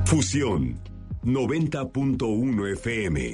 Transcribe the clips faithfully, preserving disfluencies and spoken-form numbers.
Fusión noventa punto uno F M.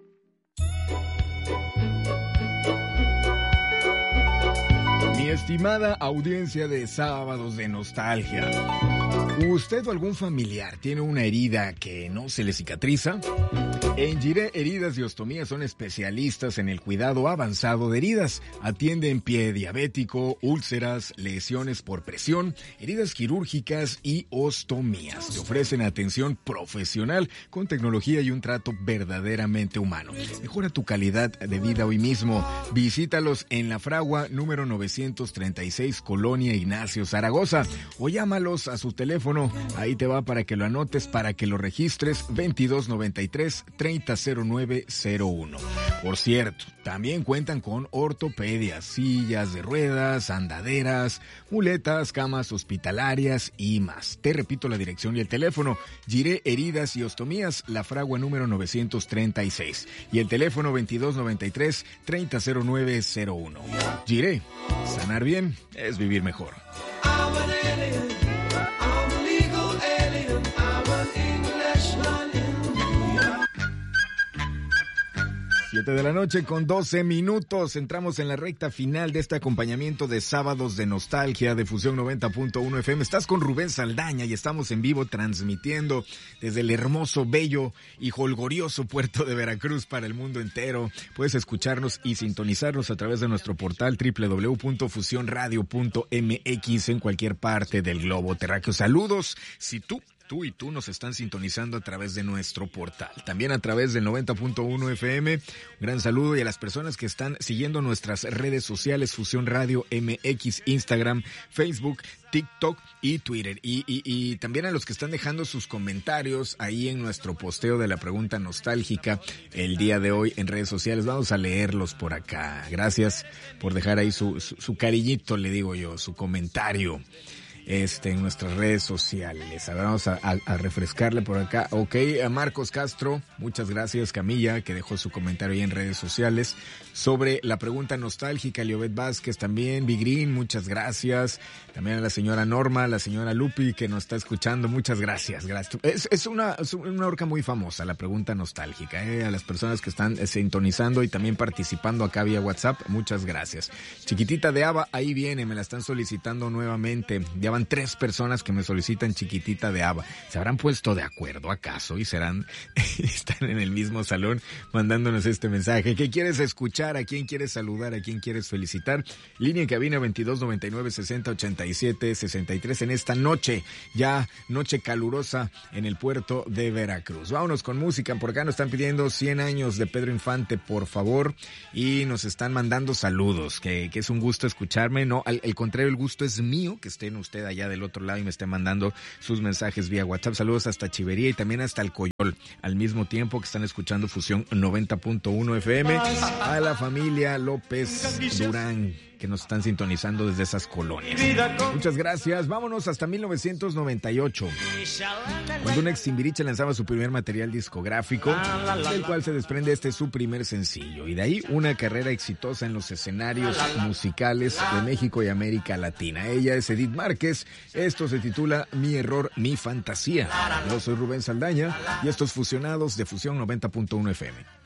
Mi estimada audiencia de Sábados de Nostalgia, ¿usted o algún familiar tiene una herida que no se le cicatriza? En Jiré Heridas y Ostomías son especialistas en el cuidado avanzado de heridas. Atienden pie diabético, úlceras, lesiones por presión, heridas quirúrgicas y ostomías. Te ofrecen atención profesional con tecnología y un trato verdaderamente humano. Mejora tu calidad de vida hoy mismo. Visítalos en La Fragua, número novecientos treinta y seis, Colonia Ignacio Zaragoza. O llámalos a su teléfono. Ahí te va para que lo anotes, para que lo registres. veintidós noventa y tres, treinta cero nueve cero uno. Por cierto, también cuentan con ortopedias, sillas de ruedas, andaderas, muletas, camas hospitalarias y más. Te repito la dirección y el teléfono. Jiré Heridas y Ostomías, La Fragua número novecientos treinta y seis. Y el teléfono veintidós noventa y tres, treinta cero nueve cero uno. Jiré, sanar bien es vivir mejor. siete de la noche con doce minutos. Entramos en la recta final de este acompañamiento de Sábados de Nostalgia de Fusión noventa punto uno F M. Estás con Rubén Saldaña y estamos en vivo transmitiendo desde el hermoso, bello y jolgorioso puerto de Veracruz para el mundo entero. Puedes escucharnos y sintonizarnos a través de nuestro portal doble u doble u doble u punto fusión radio punto m x en cualquier parte del globo terráqueo. Saludos si tú Tú y tú nos están sintonizando a través de nuestro portal. También a través del noventa punto uno F M. Un gran saludo y a las personas que están siguiendo nuestras redes sociales, Fusión Radio M X, Instagram, Facebook, TikTok y Twitter. Y, y, y también a los que están dejando sus comentarios ahí en nuestro posteo de la pregunta nostálgica el día de hoy en redes sociales. Vamos a leerlos por acá. Gracias por dejar ahí su, su, su cariñito, le digo yo, su comentario. Este, en nuestras redes sociales. A ver, vamos a, a, a refrescarle por acá. Ok, a Marcos Castro, muchas gracias. Camilla, que dejó su comentario ahí en redes sociales sobre la pregunta nostálgica. Liobet Vázquez también. Bigrin, muchas gracias. También a la señora Norma, a la señora Lupi, que nos está escuchando. Muchas gracias. Gracias. Es, es una, es una orca muy famosa, la pregunta nostálgica. Eh. A las personas que están sintonizando y también participando acá vía WhatsApp, muchas gracias. Chiquitita de Ava, ahí viene, me la están solicitando nuevamente. Ya van tres personas que me solicitan Chiquitita de Ava. ¿Se habrán puesto de acuerdo acaso y serán, están en el mismo salón mandándonos este mensaje? ¿Qué quieres escuchar? ¿A quién quieres saludar? ¿A quién quieres felicitar? Línea en cabina veintidós noventa y nueve sesenta ochenta y siete sesenta y tres en esta noche, ya noche calurosa en el puerto de Veracruz. Vámonos con música. Por acá nos están pidiendo cien años de Pedro Infante, por favor, y nos están mandando saludos, que, que es un gusto escucharme. No, al, al contrario, el gusto es mío que estén ustedes allá del otro lado y me esté mandando sus mensajes vía WhatsApp. Saludos hasta Chivería y también hasta el Coyol, al mismo tiempo que están escuchando Fusión noventa punto uno F M. A la familia López Durán, que nos están sintonizando desde esas colonias. Muchas gracias. Vámonos hasta mil novecientos noventa y ocho, cuando un ex Timbiriche lanzaba su primer material discográfico, del cual se desprende este su primer sencillo. Y de ahí una carrera exitosa en los escenarios musicales de México y América Latina. Ella es Edith Márquez. Esto se titula Mi error, mi fantasía. Yo soy Rubén Saldaña y estos fusionados de Fusión noventa punto uno F M.